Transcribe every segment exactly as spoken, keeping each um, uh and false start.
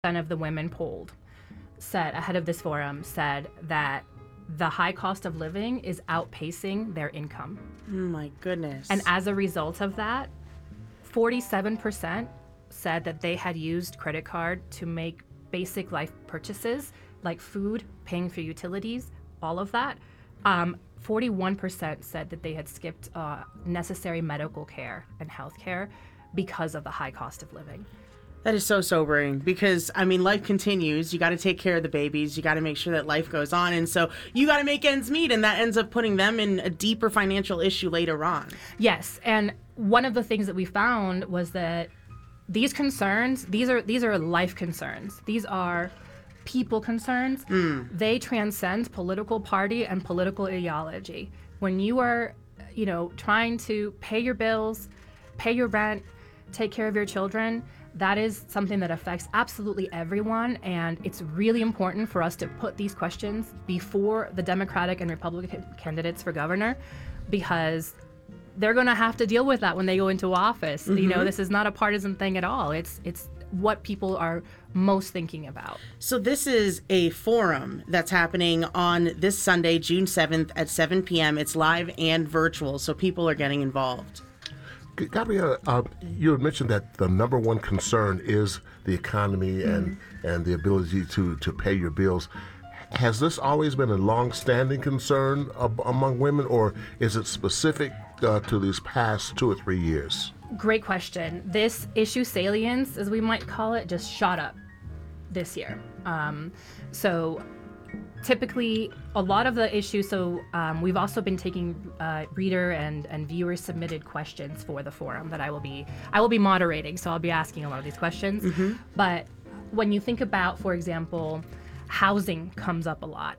of the women polled said ahead of this forum said that the high cost of living is outpacing their income. Oh my goodness. And as a result of that, forty-seven percent said that they had used credit card to make basic life purchases like food, paying for utilities, all of that. Um, forty-one percent said that they had skipped uh, necessary medical care and health care because of the high cost of living. That is so sobering because, I mean, life continues. You got to take care of the babies. You got to make sure that life goes on. And so you got to make ends meet, and that ends up putting them in a deeper financial issue later on. Yes. And one of the things that we found was that these concerns, these are these are life concerns. These are people concerns. Mm. They transcend political party and political ideology. When you are, you know, trying to pay your bills, pay your rent, take care of your children, that is something that affects absolutely everyone, and it's really important for us to put these questions before the Democratic and Republican candidates for governor, because they're going to have to deal with that when they go into office. Mm-hmm. You know, this is not a partisan thing at all. It's it's what people are most thinking about. So this is a forum that's happening on this Sunday, June seventh at seven p.m. It's live and virtual, so people are getting involved. Gabriella, uh, you had mentioned that the number one concern is the economy and, mm-hmm. and the ability to, to pay your bills. Has this always been a long-standing concern ab- among women, or is it specific uh, to these past two or three years? Great question. This issue salience, as we might call it, just shot up this year. Um, so typically, a lot of the issues, so um, we've also been taking uh, reader and, and viewer submitted questions for the forum that I will be I will be moderating, so I'll be asking a lot of these questions. Mm-hmm. But when you think about, for example, housing comes up a lot.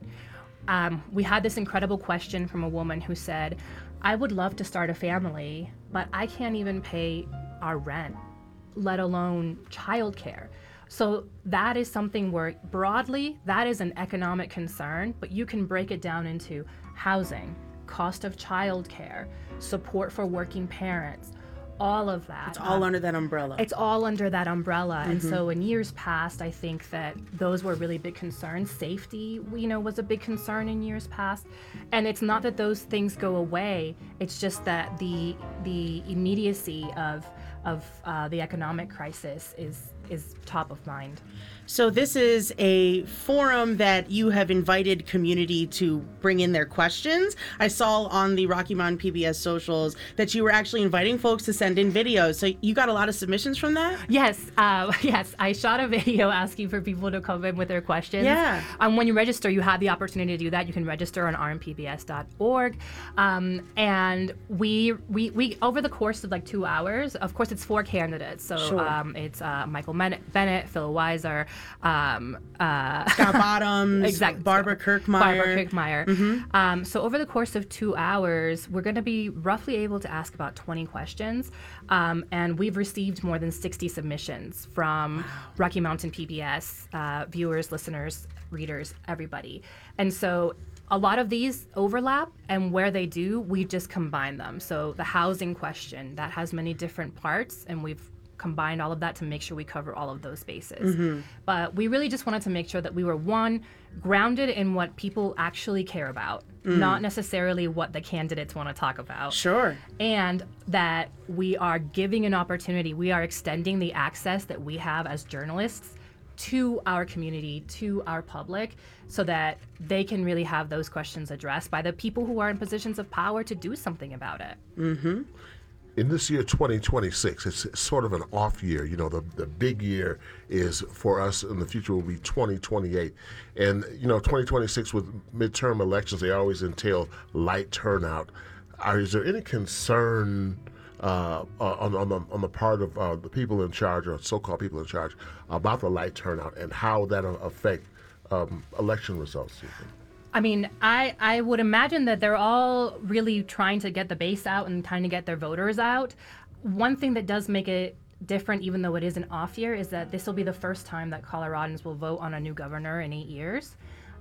Um, we had this incredible question from a woman who said, I would love to start a family, but I can't even pay our rent, let alone childcare. So that is something where broadly, that is an economic concern, but you can break it down into housing, cost of childcare, support for working parents, all of that. It's all um, under that umbrella. It's all under that umbrella. Mm-hmm. And so in years past, I think that those were really big concerns. Safety, you know, was a big concern in years past. And it's not that those things go away. It's just that the the immediacy of of uh, the economic crisis is is top of mind. So this is a forum that you have invited community to bring in their questions. I saw on the Rocky Mountain P B S socials that you were actually inviting folks to send in videos. So you got a lot of submissions from that? Yes, uh, yes. I shot a video asking for people to come in with their questions. Yeah. Um, when you register, you have the opportunity to do that. You can register on r m p b s dot org. Um, and we, we, we, over the course of like two hours, of course, it's four candidates. So sure. um, it's uh, Michael Bennett, Phil Weiser, um, uh, Scott Bottoms, exactly, Barbara Kirkmeyer. Barbara Kirkmeyer. Mm-hmm. Um, so over the course of two hours, we're going to be roughly able to ask about twenty questions. Um, and we've received more than sixty submissions from wow. Rocky Mountain P B S, uh, viewers, listeners, readers, everybody. And so a lot of these overlap, and where they do, we just combine them. So the housing question, that has many different parts, and we've combined all of that to make sure we cover all of those bases. Mm-hmm. But we really just wanted to make sure that we were, one, grounded in what people actually care about, mm. not necessarily what the candidates want to talk about. Sure. And that we are giving an opportunity, we are extending the access that we have as journalists to our community, to our public, so that they can really have those questions addressed by the people who are in positions of power to do something about it. Mm-hmm. In this year, twenty twenty-six, it's sort of an off year. You know, the, the big year is for us in the future will be twenty twenty-eight. And, you know, twenty twenty-six with midterm elections, they always entail light turnout. Are, is there any concern uh, on, on, the, on the part of uh, the people in charge, or so-called people in charge, about the light turnout and how that'll affect um, election results, do you think? I mean, I, I would imagine that they're all really trying to get the base out and trying to get their voters out. One thing that does make it different, even though it is an off year, is that this will be the first time that Coloradans will vote on a new governor in eight years.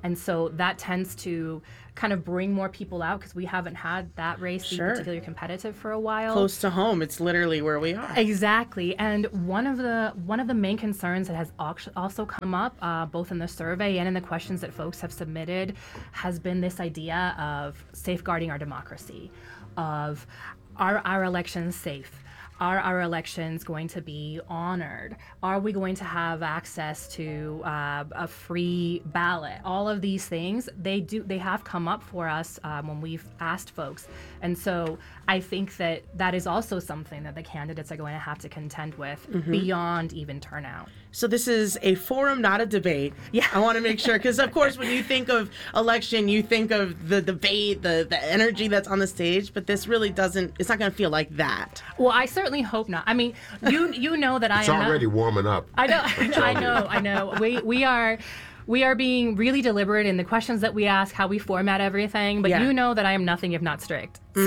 and so that tends to kind of bring more people out because we haven't had that race be Sure. particularly competitive for a while. Close to home, it's literally where we are. Exactly, and one of the one of the main concerns that has al- also come up, uh, both in the survey and in the questions that folks have submitted, has been this idea of safeguarding our democracy, of are our elections safe? Are our elections going to be honored? Are we going to have access to uh, a free ballot? All of these things, they do, they have come up for us um, when we've asked folks. And so I think that that is also something that the candidates are going to have to contend with beyond even turnout. So this is a forum, not a debate. Yeah. I want to make sure, because of course, when you think of election, you think of the debate, the, the energy that's on the stage, but this really doesn't, it's not going to feel like that. Well, I certainly hope not. I mean, you you know that I It's am not- already warming up. I know, tell I you. know, I know. We we are we are being really deliberate in the questions that we ask, how we format everything. But Yeah. you know that I am nothing if not strict. So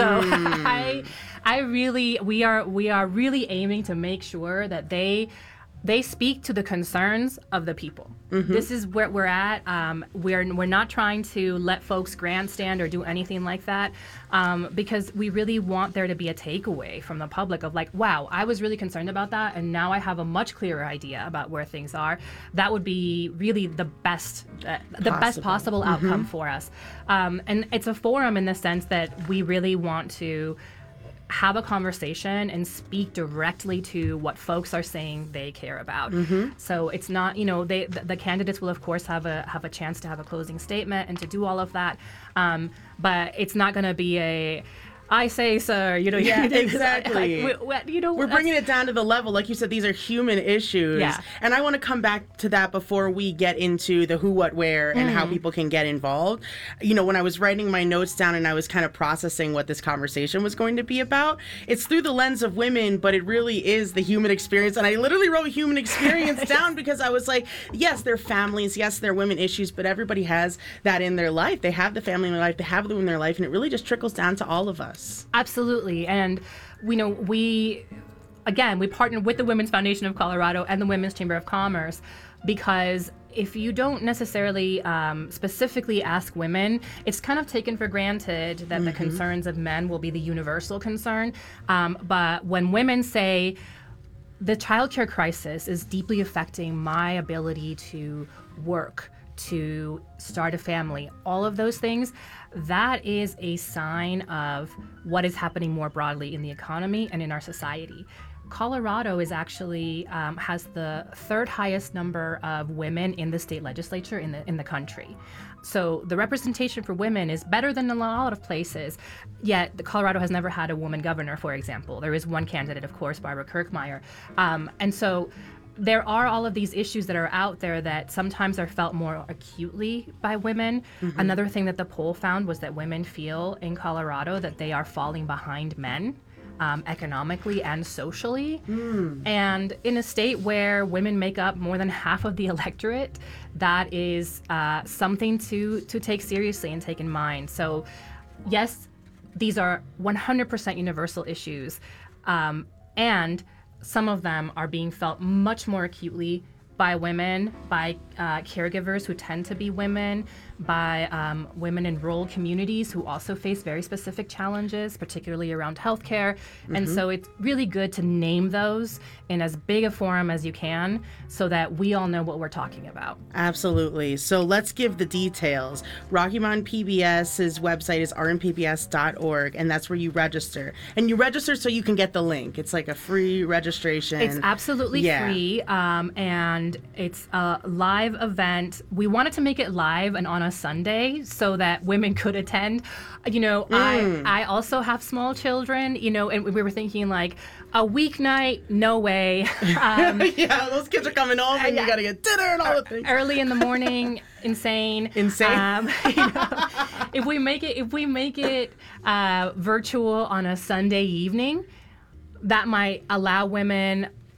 I I really we are we are really aiming to make sure that they they speak to the concerns of the people. This is where we're at. Um, we're we're not trying to let folks grandstand or do anything like that, um, because we really want there to be a takeaway from the public of like, wow, I was really concerned about that, and now I have a much clearer idea about where things are. That would be really the best, uh, the best Possible. possible outcome for us. Um, and it's a forum in the sense that we really want to have a conversation and speak directly to what folks are saying they care about. So it's not, you know, they the, the candidates will of course have a have a chance to have a closing statement and to do all of that, um, but it's not going to be a I say, sir, you know, Yeah, you did- exactly. we- we- you know, We're bringing it down to the level, like you said, these are human issues. Yeah. And I want to come back to that before we get into the who, what, where, and how people can get involved. You know, when I was writing my notes down and I was kind of processing what this conversation was going to be about, it's through the lens of women, but it really is the human experience. And I literally wrote human experience down because I was like, yes, they're families, yes, they're women issues, but everybody has that in their life. They have the family in their life, they have them in their life, and it really just trickles down to all of us. Absolutely. And, you know, we, again, we partnered with the Women's Foundation of Colorado and the Women's Chamber of Commerce because if you don't necessarily um, specifically ask women, it's kind of taken for granted that the concerns of men will be the universal concern. Um, but when women say, the childcare crisis is deeply affecting my ability to work, to start a family, all of those things, that is a sign of what is happening more broadly in the economy and in our society. Colorado is actually um, has the third highest number of women in the state legislature in the in the country. So the representation for women is better than a lot of places, yet the Colorado has never had a woman governor, for example. There is one candidate, of course, Barbara Kirkmeyer. Um, and so there are all of these issues that are out there that sometimes are felt more acutely by women. Mm-hmm. Another thing that the poll found was that women feel in Colorado that they are falling behind men. Um, economically and socially. Mm. And in a state where women make up more than half of the electorate, that is uh, something to, to take seriously and take in mind. So yes, these are one hundred percent universal issues. Um, and some of them are being felt much more acutely by women, by uh, caregivers who tend to be women, by um, women in rural communities who also face very specific challenges, particularly around healthcare. Mm-hmm. And so it's really good to name those in as big a forum as you can so that we all know what we're talking about. Absolutely. So let's give the details. Rocky Mountain PBS's website is r m p b s dot org, and that's where you register. And you register so you can get the link. It's like a free registration. It's absolutely Yeah. free, um, and it's a live event. We wanted to make it live and on a Sunday so that women could attend. You know, Mm. I I also have small children, you know, and we were thinking like a weeknight, no way. Um, Yeah, those kids are coming home and you yeah. gotta get dinner and all the things. early in the morning, insane. Insane. Um, you know, if we make it, if we make it uh, virtual on a Sunday evening, that might allow women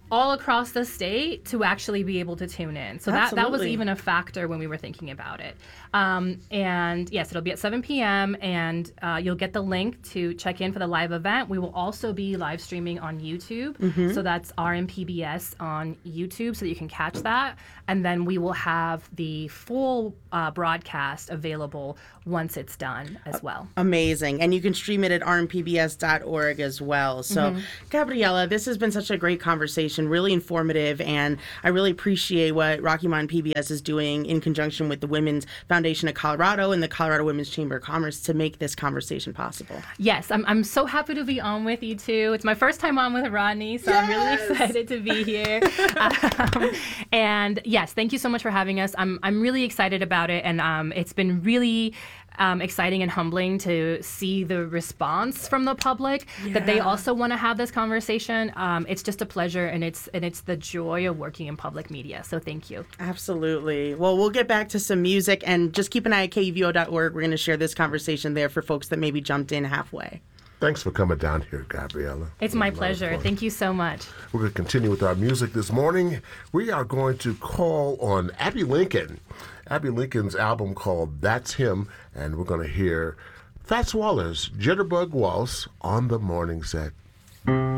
all across the state to actually be able to tune in. So that, that was Absolutely. even a factor when we were thinking about it. Um, and yes, it'll be at seven p.m. and uh, you'll get the link to check in for the live event. We will also be live streaming on YouTube. Mm-hmm. So that's R M P B S on YouTube so that you can catch that. And then we will have the full uh, broadcast available once it's done as well. Amazing. And you can stream it at r m p b s dot org as well. So, Mm-hmm. Gabriella, this has been such a great conversation, really informative, and I really appreciate what Rocky Mountain P B S is doing in conjunction with the Women's Foundation of Colorado and the Colorado Women's Chamber of Commerce to make this conversation possible. Yes, I'm, I'm so happy to be on with you too. It's my first time on with Rodney, so I'm really excited to be here. um, and yes, thank you so much for having us. I'm, I'm really excited about it, and um, it's been really um, exciting and humbling to see the response from the public that they Yeah. also want to have this conversation. Um, it's just a pleasure, and it's and it's the joy of working in public media. So thank you. Absolutely. Well, we'll get back to some music, and just keep an eye at k u v o dot org. We're going to share this conversation there for folks that maybe jumped in halfway. Thanks for coming down here, Gabriella. It's It my was a lot of pleasure. fun. Thank you so much. We're going to continue with our music this morning. We are going to call on Abby Lincoln. Abby Lincoln's album called That's Him, and we're going to hear Fats Waller's Jitterbug Waltz on the morning set.